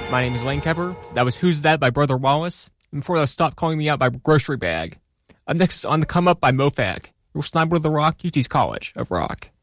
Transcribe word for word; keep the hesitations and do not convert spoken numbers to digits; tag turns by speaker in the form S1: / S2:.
S1: My name is Lane Kepper. That was Who's That by Brother Wallace. And before that, Stop Calling Me Out by Grocery Bag. Up next on the Come Up by Mofag. Your sniper of the Rock, U T's College of Rock.